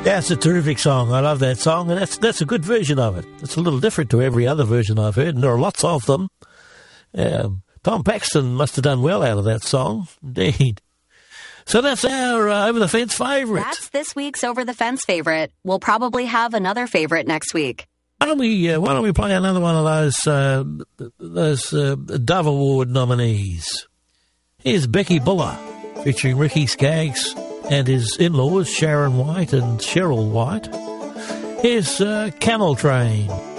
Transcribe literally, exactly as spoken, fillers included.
Yeah, it's a terrific song. I love that song, and that's that's a good version of it. It's a little different to every other version I've heard, and there are lots of them. Um, Tom Paxton must have done well out of that song, indeed. So that's our uh, Over the Fence favourite. That's this week's Over the Fence favourite. We'll probably have another favourite next week. Why don't we uh, Why don't we play another one of those uh, those uh, Dove Award nominees? Here's Becky Buller featuring Ricky Skaggs and his in-laws Sharon White and Cheryl White. Here's uh, Camel Train.